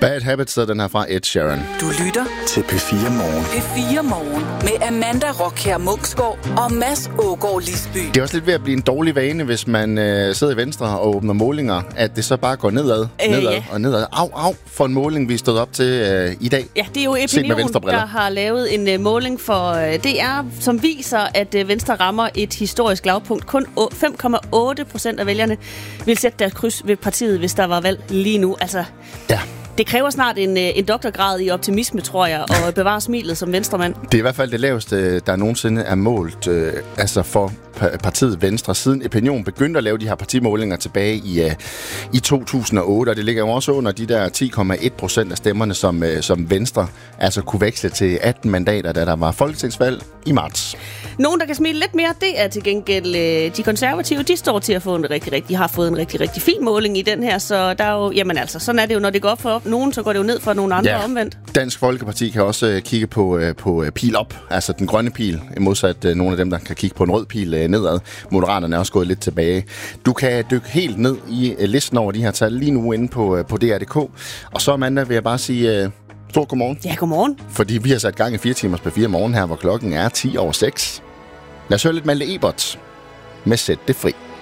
Bad Habits er den her fra Ed Sheeran. Du lytter til P4 Morgen. P4 Morgen med Amanda Rockher Munksgaard og Mads Ågaard Lisby. Det er også lidt ved at blive en dårlig vane, hvis man sidder i Venstre og åbner målinger, at det så bare går nedad og nedad. Au, for en måling, vi stod op til i dag. Ja, det er jo Opinion, der har lavet en måling for DR, som viser, at Venstre rammer et historisk lavpunkt. Kun 5,8% af vælgerne vil sætte deres kryds ved partiet, hvis der var valg lige nu. Altså, ja. Det kræver snart en doktorgrad i optimisme, tror jeg, og bevare smilet som venstremand. Det er i hvert fald det laveste, der nogensinde er målt for partiet Venstre, siden Opinion begyndte at lave de her partimålinger tilbage i 2008, og det ligger jo også under de der 10,1% af stemmerne, som Venstre altså kunne veksle til 18 mandater, da der var folketingsvalg i marts. Nogen, der kan smile lidt mere, det er til gengæld de konservative. De står til at få har fået en rigtig fin måling i den her, så der er jo, jamen altså, sådan er det jo, når det går op for nogen, så går det jo ned for nogle andre omvendt. Dansk Folkeparti kan også kigge på pil op, altså den grønne pil, modsat nogle af dem, der kan kigge på en rød pil nedad. Moderaterne er også gået lidt tilbage. Du kan dykke helt ned i listen over de her tal lige nu inde på DR.dk. Og så, Amanda, vil jeg bare sige stor godmorgen. Ja, godmorgen. Fordi vi har sat gang i 4 timers P4 Morgen her, hvor klokken er 10:06. Lad os høre lidt Malte Ebert med Sæt det fri.